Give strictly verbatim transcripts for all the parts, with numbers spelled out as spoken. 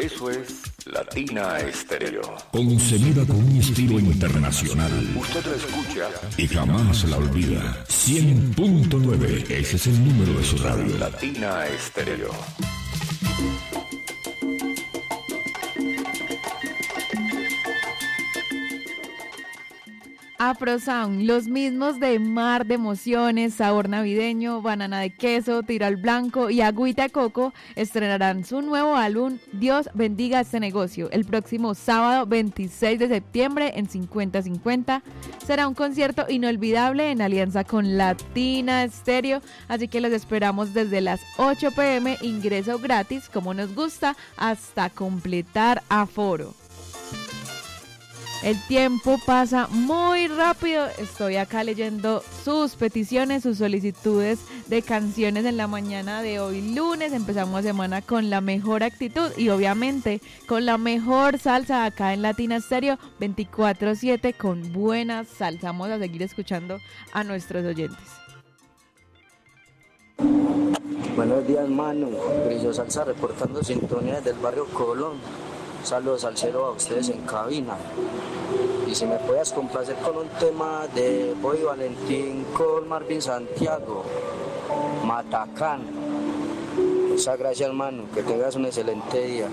Eso es Latina Estéreo. Concebida con un estilo internacional. Usted la escucha y jamás la olvida. cien punto nueve, ese es el número de su radio. Latina Estéreo. Afro Sound, los mismos de Mar de Emociones, Sabor Navideño, Banana de Queso, Tiro al Blanco y Agüita de Coco estrenarán su nuevo álbum Dios bendiga este negocio el próximo sábado veintiséis de septiembre en cincuenta cincuenta. Será un concierto inolvidable en alianza con Latina Estéreo, así que los esperamos desde las ocho pm, ingreso gratis como nos gusta hasta completar aforo. El tiempo pasa muy rápido, estoy acá leyendo sus peticiones, sus solicitudes de canciones en la mañana de hoy lunes. Empezamos semana con la mejor actitud y obviamente con la mejor salsa acá en Latina Estéreo veinticuatro siete con buena salsa. Vamos a seguir escuchando a nuestros oyentes. Buenos días, mano. Brillo Salsa reportando sintonía desde el barrio Colón. Saludos al cero a ustedes en cabina. Y si me puedas complacer con un tema de Boy Valentín con Marvin Santiago, Matacán. Muchas gracias, hermano. Que tengas un excelente día.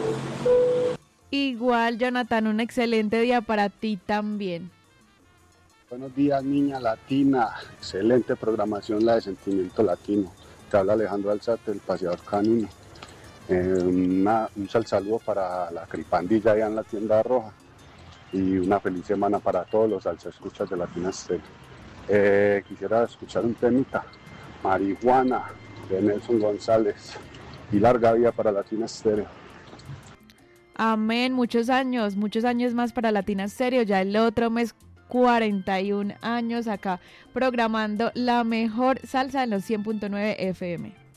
Igual, Jonathan, un excelente día para ti también. Buenos días, niña latina. Excelente programación, la de Sentimiento Latino. Te habla Alejandro Alzate, el paseador canino. Eh, una, un sal saludo para la cripandilla allá en la tienda roja y una feliz semana para todos los salsa escuchas de Latina Estéreo. Eh, quisiera escuchar un temita, Marihuana, de Nelson González, y larga vida para Latina Estéreo. Amén, muchos años, muchos años más para Latina Estéreo, ya el otro mes cuarenta y un años acá programando la mejor salsa en los cien punto nueve F M.